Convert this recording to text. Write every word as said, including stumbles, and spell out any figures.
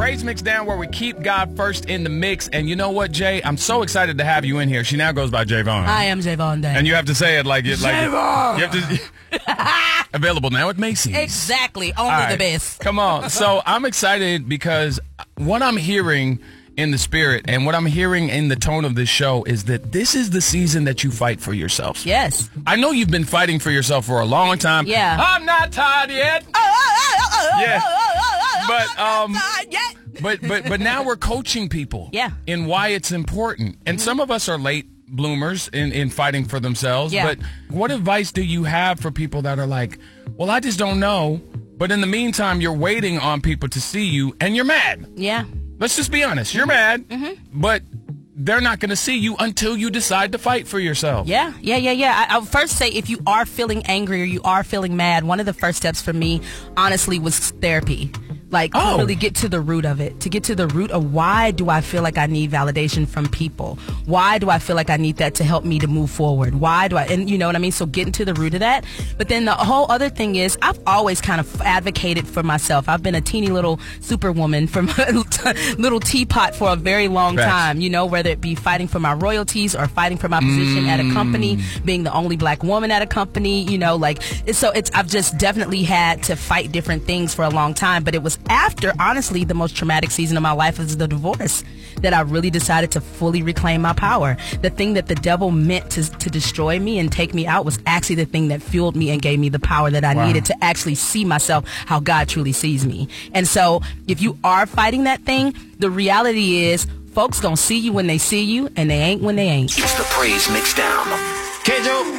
Praise Mix Down, where we keep God first in the mix. And you know what, Jay? I'm so excited to have you in here. She now goes by Javon. I am Javon Day. And you have to say it like it like Javon. You have to available now at Macy's. Exactly. Only All right. the best. Come on. So I'm excited because what I'm hearing in the spirit and what I'm hearing in the tone of this show is that this is the season that you fight for yourself. Yes. I know you've been fighting for yourself for a long time. Yeah. I'm not tired yet. Oh, oh, oh, oh, Yeah. oh, oh, oh, But, um, not tired yet. But but but now we're coaching people. Yeah. In why it's important. And some of us are late bloomers in, in fighting for themselves. Yeah. But what advice do you have for people that are like, well, I just don't know. But in the meantime, you're waiting on people to see you and you're mad. Yeah. Let's just be honest. You're mad, Mm-hmm. but they're not going to see you until you decide to fight for yourself. Yeah, yeah, yeah, yeah. I, I'll first say if you are feeling angry or you are feeling mad, one of the first steps for me, honestly, was therapy. Like, Oh. really get to the root of it. To get to the root of why do I feel like I need validation from people? Why do I feel like I need that to help me to move forward? Why do I, and you know what I mean? So getting to the root of that. But then the whole other thing is I've always kind of advocated for myself. I've been a teeny little superwoman from a little teapot for a very long Facts. time, you know, whether it be fighting for my royalties or fighting for my position at a company, being the only black woman at a company, you know, like, so it's, I've just definitely had to fight different things for a long time, but it was after, honestly, the most traumatic season of my life is the divorce that I really decided to fully reclaim my power. The thing that the devil meant to, to destroy me and take me out was actually the thing that fueled me and gave me the power that I Wow. needed to actually see myself how God truly sees me. And so if you are fighting that thing, the reality is folks gonna see you when they see you and they ain't when they ain't. It's the Praise Mix Down. K Joe.